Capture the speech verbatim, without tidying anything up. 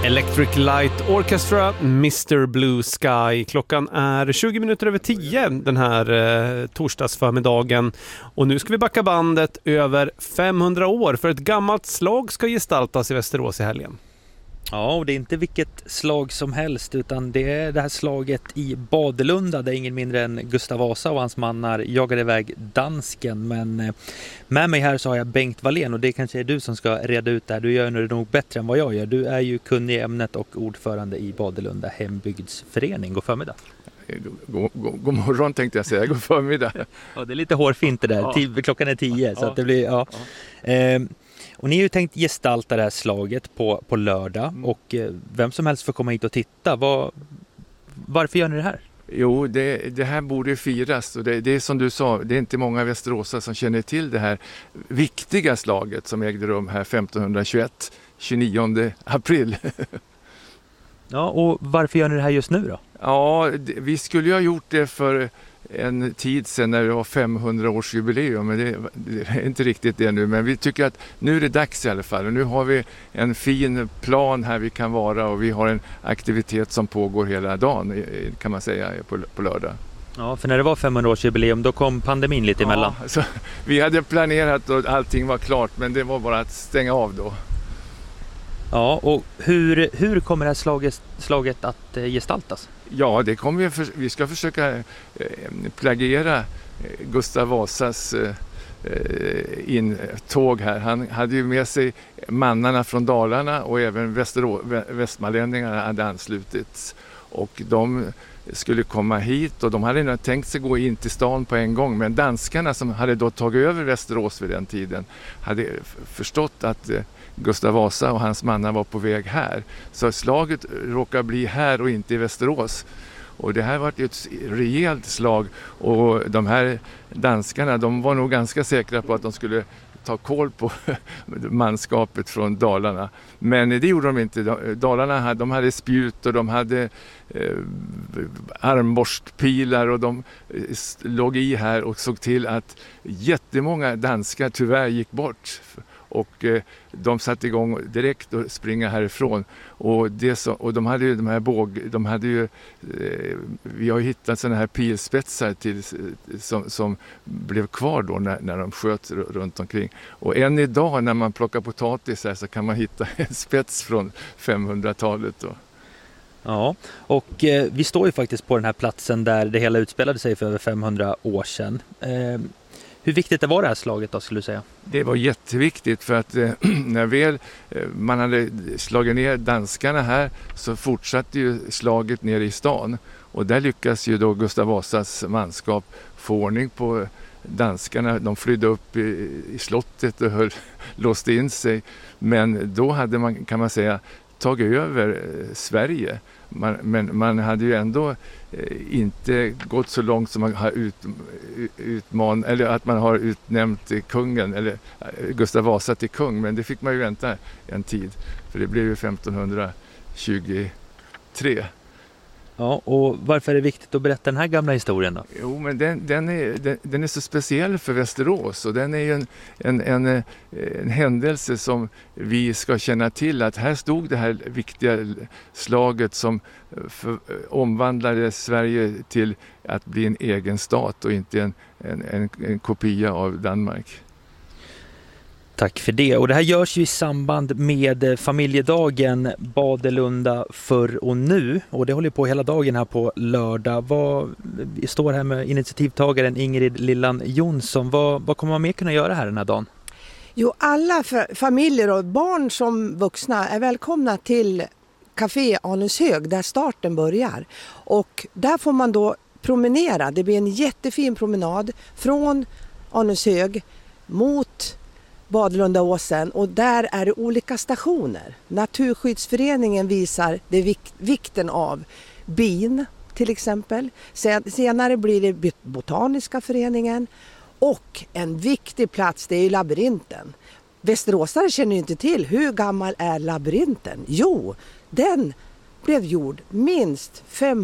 Electric Light Orchestra, mister Blue Sky. Klockan är tjugo minuter över tio den här eh, torsdagsförmiddagen. Och nu ska vi backa bandet över femhundra år för ett gammalt slag ska gestaltas i Västerås i helgen. Ja, och det är inte vilket slag som helst utan det är det här slaget i Badelunda där ingen mindre än Gustav Vasa och hans mannar jagade iväg dansken. Men med mig här så har jag Bengt Wallén och det kanske är du som ska reda ut det här. Du gör det nog bättre än vad jag gör. Du är ju kunnig i ämnet och ordförande i Badelunda hembygdsförening. God förmiddag. God, god, god morgon tänkte jag säga, god förmiddag. Ja, det är lite hårfint det där. Ja. Klockan är tio ja. Så att det blir... Ja. Ja. Ehm, Och ni har ju tänkt gestalta det här slaget på, på lördag mm. och eh, vem som helst får komma hit och titta. Var, varför gör ni det här? Jo, det, det här borde firas och det, det är som du sa, det är inte många västeråsare som känner till det här viktiga slaget som ägde rum här femtonhundratjugoett, tjugonionde april. Ja, och varför gör ni det här just nu då? Ja, det, vi skulle ju ha gjort det för en tid sedan när det var femhundra-årsjubileum, men det, det är inte riktigt det nu. Men vi tycker att nu är det dags i alla fall. Och nu har vi en fin plan här vi kan vara och vi har en aktivitet som pågår hela dagen kan man säga på, på lördag. Ja, för när det var femhundra-årsjubileum då kom pandemin lite emellan. Ja, så vi hade planerat och allting var klart men det var bara att stänga av då. Ja, och hur, hur kommer det här slaget, slaget att eh, gestaltas? Ja, det kommer vi, för, vi ska försöka eh, plagiera eh, Gustav Vasas eh, intåg här. Han hade ju med sig mannarna från Dalarna och även Västerå, västmanlänningarna hade anslutits. Och de skulle komma hit och de hade nog tänkt sig gå in till stan på en gång. Men danskarna som hade då tagit över Västerås vid den tiden hade förstått att eh, Gustav Vasa och hans mannar var på väg här. Så slaget råkar bli här och inte i Västerås. Och det här var ett rejält slag och de här danskarna de var nog ganska säkra på att de skulle ta koll på manskapet från Dalarna. Men det gjorde de inte. Dalarna hade, de hade spjut och de hade eh, armborstpilar och de låg i här och såg till att jättemånga danskar tyvärr gick bort. Och eh, de satte igång direkt och springa härifrån. Och, det så, och de hade ju de här båg, de hade ju, eh, vi har ju hittat sådana här pilspetsar till, som, som blev kvar då när, när de sköt runt omkring. Och än idag när man plockar potatis här så kan man hitta en spets från femhundratalet då. Ja, och eh, vi står ju faktiskt på den här platsen där det hela utspelade sig för över femhundra år sedan. Eh, Hur viktigt det var det här slaget då skulle du säga? Det var jätteviktigt för att eh, när väl eh, man hade slagit ner danskarna här så fortsatte ju slaget ner i stan. Och där lyckas ju då Gustav Vasas manskap få ordning på danskarna. De flydde upp i, i slottet och höll, låste in sig. Men då hade man kan man säga tagit över eh, Sverige. Man, men man hade ju ändå eh, inte gått så långt som man har ut, utman, eller att man har utnämnt kungen eller eh, Gustav Vasa till kung, men det fick man ju vänta en tid för det blev ju femtonhundratjugotre. Ja, och varför är det viktigt att berätta den här gamla historien då? Jo, men den, den, är, den, den är så speciell för Västerås och den är ju en, en, en, en händelse som vi ska känna till att här stod det här viktiga slaget som för, omvandlade Sverige till att bli en egen stat och inte en, en, en, en kopia av Danmark. Tack för det. Och det här görs ju i samband med familjedagen Badelunda förr och nu. Och det håller på hela dagen här på lördag. Vad, vi står här med initiativtagaren Ingrid Lillan Jonsson. Vad, vad kommer man mer kunna göra här den här dagen? Jo, alla familjer och barn som vuxna är välkomna till Café Anushög där starten börjar. Och där får man då promenera. Det blir en jättefin promenad från Anushög mot Badelundaåsen och där är det olika stationer. Naturskyddsföreningen visar det vik- vikten av bin till exempel. Senare blir det Botaniska föreningen och en viktig plats det är labyrinten. Västeråsare känner ju inte till hur gammal är labyrinten. Jo, den blev gjord minst fem